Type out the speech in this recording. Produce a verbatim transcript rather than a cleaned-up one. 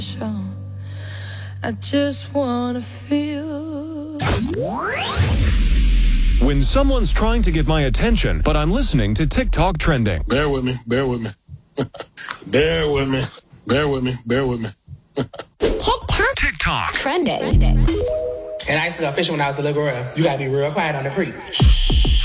I just wanna feel. When someone's trying to get my attention, but I'm listening to TikTok trending. Bear with me, bear with me. bear with me, bear with me, bear with me. TikTok. TikTok. Trending. And I used to go fishing when I was a little girl. You gotta be real quiet on the creek.